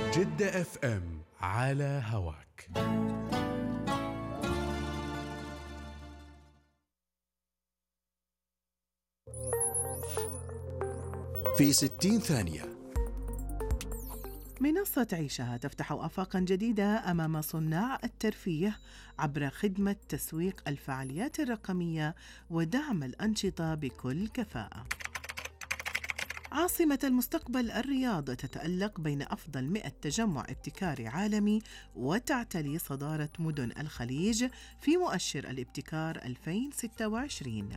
جدة اف ام على هواك. في 60 ثانية. منصة عيشها تفتح آفاقاً جديدة أمام صناع الترفيه عبر خدمة تسويق الفعاليات الرقمية ودعم الأنشطة بكل كفاءة. عاصمة المستقبل الرياض تتألق بين أفضل 100 تجمع ابتكاري عالمي وتعتلي صدارة مدن الخليج في مؤشر الابتكار 2026.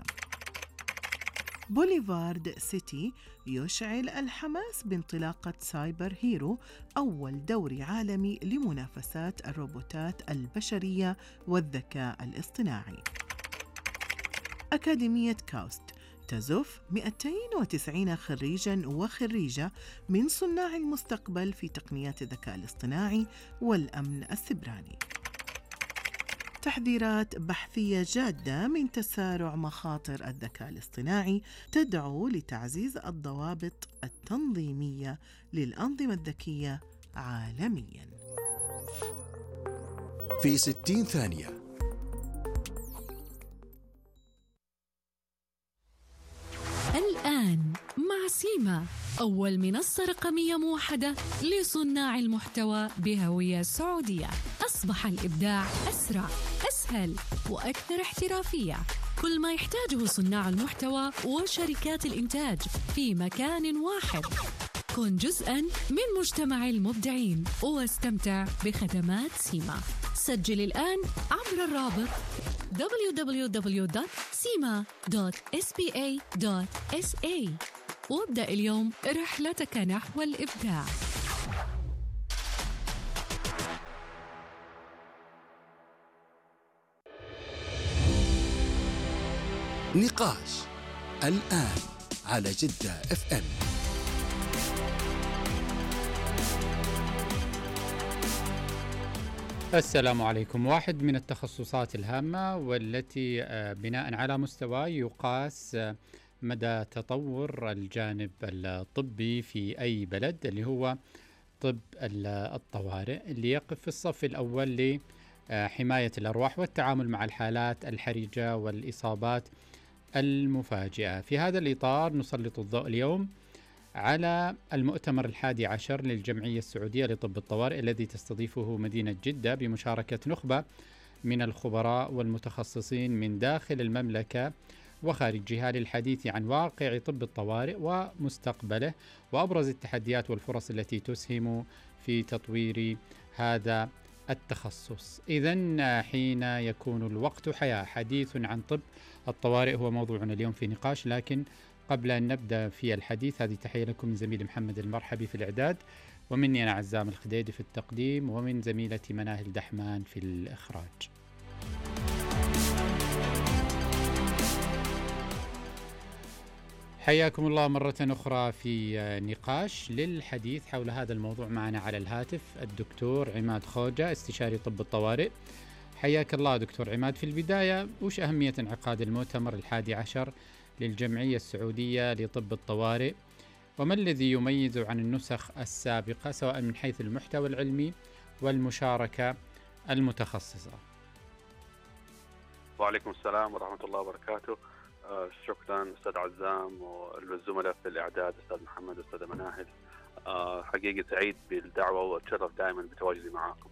بوليفارد سيتي يشعل الحماس بانطلاقة سايبر هيرو، أول دوري عالمي لمنافسات الروبوتات البشرية والذكاء الاصطناعي. أكاديمية كاوست تزف 290 خريجاً وخريجة من صناع المستقبل في تقنيات الذكاء الاصطناعي والأمن السيبراني. تحذيرات بحثية جادة من تسارع مخاطر الذكاء الاصطناعي تدعو لتعزيز الضوابط التنظيمية للأنظمة الذكية عالمياً. في 60 ثانية. الآن مع سيما، أول منصة رقمية موحدة لصناع المحتوى بهوية سعودية. أصبح الإبداع أسرع، أسهل وأكثر احترافية. كل ما يحتاجه صناع المحتوى وشركات الإنتاج في مكان واحد. كن جزءاً من مجتمع المبدعين واستمتع بخدمات سيما. سجل الآن عبر الرابط www.sima.spa.sa وابدأ اليوم رحلتك نحو الإبداع. نقاش الآن على جدة اف ام. السلام عليكم. واحد من التخصصات الهامة والتي بناء على مستوى يقاس مدى تطور الجانب الطبي في أي بلد، اللي هو طب الطوارئ، اللي يقف في الصف الأول لحماية الأرواح والتعامل مع الحالات الحرجة والإصابات المفاجئة. في هذا الإطار نسلط الضوء اليوم على المؤتمر 11 للجمعية السعودية لطب الطوارئ الذي تستضيفه مدينة جدة بمشاركة نخبة من الخبراء والمتخصصين من داخل المملكة وخارجها للحديث عن واقع طب الطوارئ ومستقبله وأبرز التحديات والفرص التي تسهم في تطوير هذا التخصص. إذن حين يكون الوقت حياة، حديث عن طب الطوارئ هو موضوعنا اليوم في نقاش. لكن قبل أن نبدأ في الحديث، هذه تحية لكم من زميلي محمد المرحبي في الإعداد، ومني أنا عزام الخديدي في التقديم، ومن زميلتي مناهل دحمان في الإخراج. حياكم الله مرة أخرى في نقاش للحديث حول هذا الموضوع. معنا على الهاتف الدكتور عماد خوجة، استشاري طب الطوارئ. حياك الله دكتور عماد. في البداية، وش أهمية انعقاد المؤتمر 11 للجمعية السعودية لطب الطوارئ، وما الذي يميزه عن النسخ السابقة سواء من حيث المحتوى العلمي والمشاركة المتخصصة؟ وعليكم السلام ورحمة الله وبركاته. شكرا أستاذ عزام والزملاء في الإعداد، أستاذ محمد وأستاذ مناهل. حقيقة سعيد بالدعوة وأتشرف دائما بتواجدي معكم،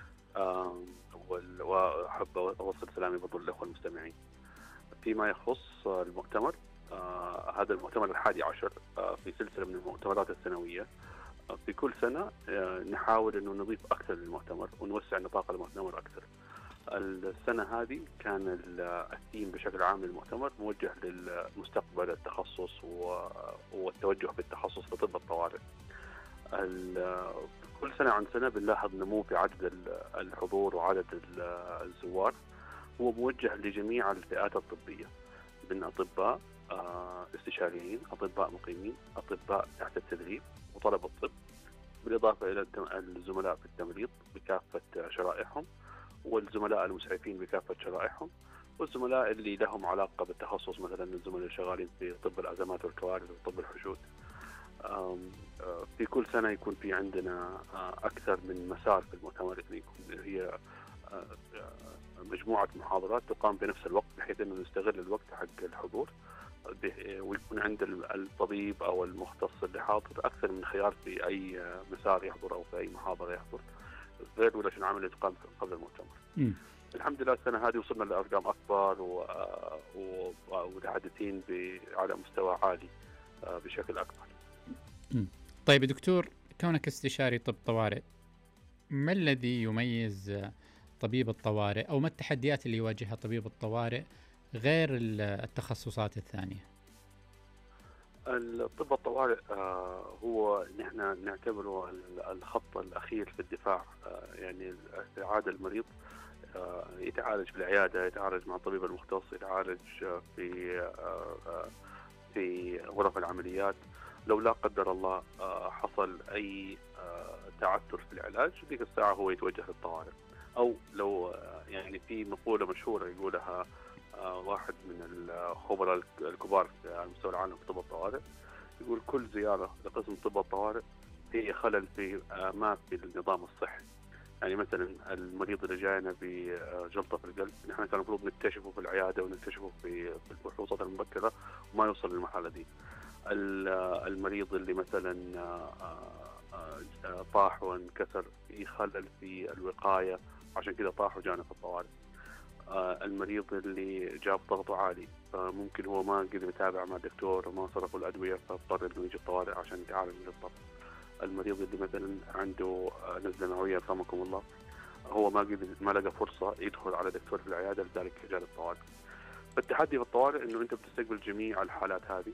وأحب أوصل سلامي برضو للأخوة المستمعين. فيما يخص المؤتمر، هذا المؤتمر 11 في سلسلة من المؤتمرات السنوية. في كل سنة نحاول أنه نضيف أكثر للمؤتمر ونوسع نطاق المؤتمر أكثر. السنة هذه كان الثيم بشكل عام للمؤتمر موجه للمستقبل، التخصص والتوجه بالتخصص في طب الطوارئ. كل سنة عن سنة بنلاحظ نمو في عدد الحضور وعدد الزوار. هو موجه لجميع الفئات الطبية، من أطباء استشاريين، أطباء مقيمين، أطباء تحت التدريب وطلبة الطب، بالإضافة إلى الزملاء في التمريض بكافة شرائحهم، والزملاء المسعفين بكافة شرائحهم، والزملاء اللي لهم علاقة بالتخصص، مثلا الزملاء اللي شغالين في طب الأزمات والكوارث وطب الحشود. في كل سنة يكون في عندنا أكثر من مسار في المؤتمر، يعني يكون هي مجموعة محاضرات تقام بنفس الوقت بحيث أنه نستغل الوقت حق الحضور، ويكون عند الطبيب أو المختص اللي حاضر أكثر من خيار في أي مسار يحضر أو في أي محاضرة يحضر، غير ورش العمل اللي تقام قبل المؤتمر. الحمد لله السنة هذه وصلنا لأرقام أكبر ومتحدثين على مستوى عالي بشكل أكبر. طيب دكتور، كونك استشاري طب طوارئ، ما الذي يميز طبيب الطوارئ أو ما التحديات اللي يواجهها طبيب الطوارئ غير التخصصات الثانية؟ الطب الطوارئ هو نحن نعتبره الخط الأخير في الدفاع، يعني إعادة المريض يتعالج في العيادة، يتعالج مع الطبيب المختص، يتعالج في غرف العمليات. لو لا قدر الله حصل أي تعثر في العلاج، ذيك الساعة هو يتوجه للطوارئ. أو لو يعني في مقولة مشهورة يقولها واحد من الخبراء الكبار على مستوى العالم في طب الطوارئ، يقول كل زيارة لقسم طب الطوارئ هي خلل ما في النظام الصحي. يعني مثلا المريض اللي جاينا بجلطة في القلب، نحن كان المفروض نكتشفه في العيادة ونكتشفه في الفحوصات المبكرة وما يوصل للمرحلة دي. المريض اللي مثلا طاح وانكسر، في خلل في الوقاية عشان كذا طاح وجانا في الطوارئ. المريض اللي جاب ضغطه عالي، ممكن هو ما قدر يتابع مع الدكتور وما صرفوا الأدوية فاضطر إنه يجي الطوارئ عشان يتعالج من الضغط. المريض اللي مثلا عنده نزلة نووية رحمكم الله، هو ما لقى فرصة يدخل على دكتور في العيادة، لذلك جاء للطوارئ. فالتحدي في الطوارئ إنه أنت بتستقبل جميع الحالات هذه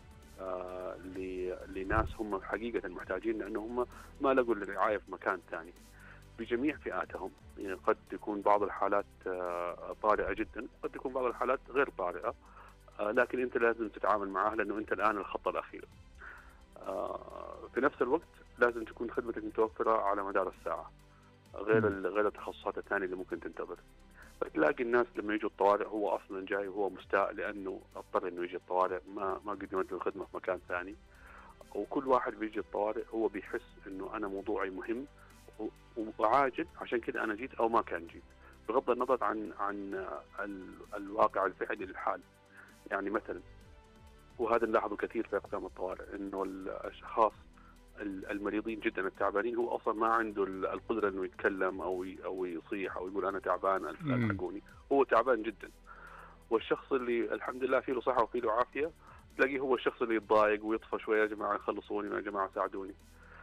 لناس هم حقيقة محتاجين، لأنه هم ما لقوا الرعاية في مكان ثاني بجميع فئاتهم. يعني قد تكون بعض الحالات طارئة جدا، قد تكون بعض الحالات غير طارئة، لكن أنت لازم تتعامل معها لأنه أنت الآن الخط الأخير. في نفس الوقت لازم تكون خدمتك متوفرة على مدار الساعة، غير التخصصات الثانية اللي ممكن تنتظر. فتلاقي الناس لما يجوا الطوارئ هو أصلا جاي وهو مستاء لأنه اضطر إنه يجي الطوارئ، ما قدمت له الخدمة في مكان ثاني. وكل واحد بيجي الطوارئ هو بيحس إنه أنا موضوعي مهم وعاجل، عشان كده أنا جيت أو ما كان جيت، بغض النظر عن الواقع الفعلي للحال. يعني مثلا، وهذا نلاحظه كثير في أقسام الطوارئ، إنه الأشخاص المريضين جدا التعبانين هو أصلا ما عنده القدرة إنه يتكلم أو يصيح أو يقول أنا تعبان الحقوني، هو تعبان جدا. والشخص اللي الحمد لله فيه له صحة وفيه له عافية، تلاقيه هو الشخص اللي يتضايق ويطفى شوية، يا جماعة خلصوني، يا جماعة ساعدوني.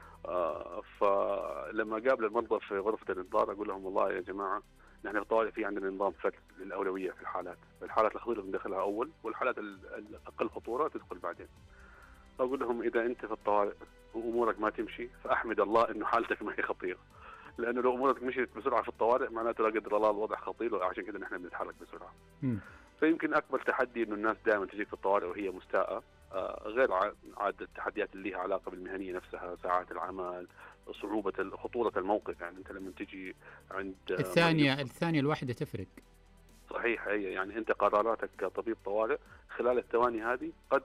فلما قابل المرضى في غرفة الإنذار أقول لهم والله يا جماعة نحن في الطوارئ في عندنا نظام فتح للأولوية في الحالات الخطيرة بندخلها أول، والحالات الأقل خطورة تدخل بعدين. أقول لهم إذا أنت في الطوارئ وأمورك ما تمشي فأحمد الله إنه حالتك ما هي خطيرة، لأنه لو أمورك مشيت بسرعة في الطوارئ معناته لا قدر الله الوضع خطير، وعشان كده نحن بنتحرك بسرعة. فيمكن أكبر تحدي إنه الناس دائما تجي في الطوارئ وهي مستاءة، غير عادة التحديات اللي لها علاقة بالمهنية نفسها، ساعات العمل، خطورة الموقف. يعني أنت لما تجي عند الثانية الواحدة تفرق. صحيح، هي يعني أنت قراراتك كطبيب طوارئ خلال الثواني هذه قد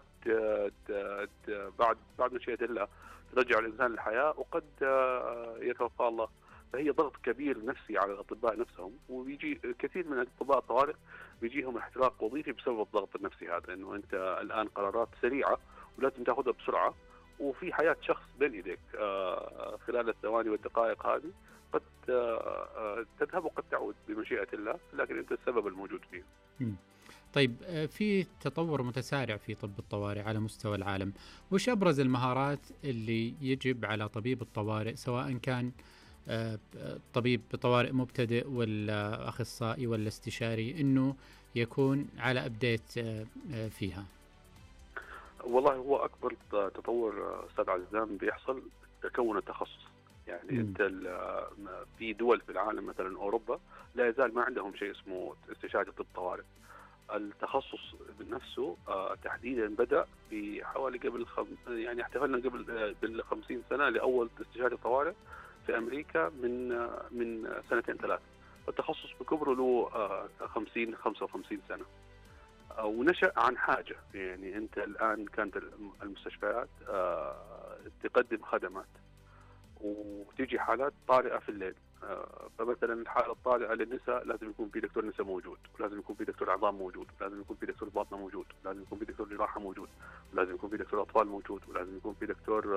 بعد مشيئة الله ترجع الإنسان للحياة، وقد يتوفى الله. فهي ضغط كبير نفسي على الأطباء نفسهم، وبيجي كثير من أطباء الطوارئ بيجيهم احتراق وظيفي بسبب الضغط النفسي هذا، إنه أنت الآن قرارات سريعة ولازم تأخذها بسرعة، وفي حياة شخص بين يديك خلال الثواني والدقائق هذه قد تذهب وقد تعود بمشيئة الله، لكن أنت السبب الموجود فيه. طيب، في تطور متسارع في طب الطوارئ على مستوى العالم، وش أبرز المهارات اللي يجب على طبيب الطوارئ، سواء كان طبيب طوارئ مبتدئ ولا أخصائي ولا استشاري، إنه يكون على أبديت فيها؟ والله هو أكبر تطور أستاذ عزام بيحصل تكون التخصص. يعني أنت في دول في العالم مثلا أوروبا لا يزال ما عندهم شيء اسمه استشاري طب طوارئ. التخصص نفسه تحديدا بدأ في حوالي يعني احتفلنا قبل 50 سنة لأول استشاري طوارئ في أمريكا من 2-3 سنين. التخصص بكبره له 50-55 سنة، ونشأ عن حاجة. يعني أنت الآن كانت المستشفيات تقدم خدمات، وتيجي حالات طارئة في الليل. فمثلا الحالة الطارئة للنساء لازم يكون في دكتور نساء موجود، ولازم يكون في دكتور عظام موجود، ولازم يكون في دكتور باطنة موجود، ولازم يكون في دكتور جراحة موجود، ولازم يكون في دكتور أطفال موجود، ولازم يكون في دكتور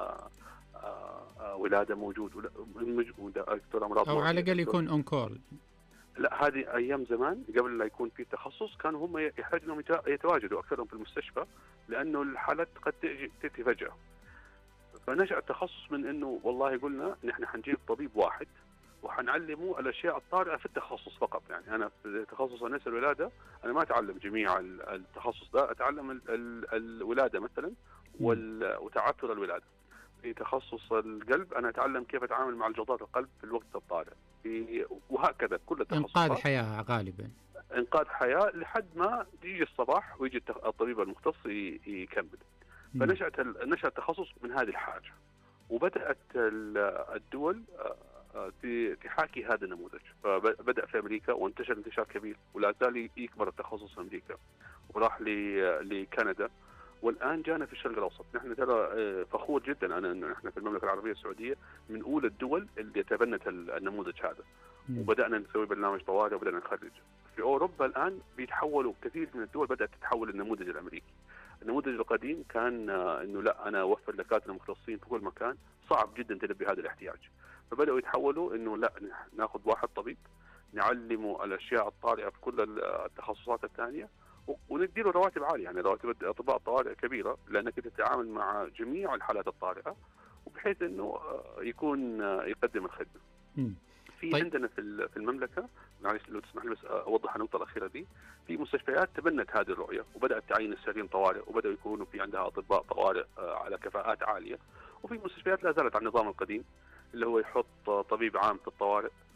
ولادة موجود، ودكتور أمراض أو على الأقل دكتور... يكون أون كول. لا، هذه أيام زمان قبل لا يكون في تخصص كانوا هم يحتاجوا أنهم يتواجدوا أكثرهم في المستشفى، لأنه الحالات قد تأتي فجأة. فنشأ التخصص من أنه والله قلنا نحن حنجيب طبيب واحد وحنعلمه الأشياء الطارئة في التخصص فقط. يعني أنا في تخصص النساء الولادة أنا ما أتعلم جميع التخصص ده، أتعلم الولادة مثلا وتعثر الولادة. في تخصص القلب أنا أتعلم كيف أتعامل مع جلطات القلب في الوقت الطارئ، وهكذا كل التخصصات. إنقاذ حياة غالبا، إنقاذ حياة لحد ما يجي الصباح ويجي الطبيب المختص يكمل. فنشأ التخصص من هذه الحاجة، وبدأت الدول تحاكي هذا النموذج. فبدأ في أمريكا وانتشر انتشار كبير، ولا زال يكبر التخصص في أمريكا، وراح لكندا، والآن جانا في الشرق الأوسط. نحن ترى فخور جدا أنا أنه نحن في المملكة العربية السعودية من أولى الدول اللي تبنت النموذج هذا، وبدأنا نسوي برنامج طوارئ وبدأنا نخرج. في أوروبا الآن بيتحولوا كثير من الدول، بدأت تتحول النموذج الأمريكي. النموذج القديم كان انه لا، انا اوفر دكاتره مختصين في كل مكان، صعب جدا تلبي هذا الاحتياج. فبداوا يتحولوا انه لا، ناخذ واحد طبيب نعلمه الاشياء الطارئه في كل التخصصات الثانيه، ونديله رواتب عاليه. يعني رواتب اطباء الطوارئ كبيره، لانك تتعامل مع جميع الحالات الطارئه، وبحيث انه يكون يقدم الخدمه. في عندنا في المملكه، معلش لو تسمح لي بس اوضح النقطه الاخيره دي، في مستشفيات تبنت هذه الرؤيه وبدات تعين السريرين طوارئ، وبداوا يكونوا في عندها اطباء طوارئ على كفاءات عاليه. وفي مستشفيات لا زالت على النظام القديم اللي هو يحط طبيب عام في الطوارئ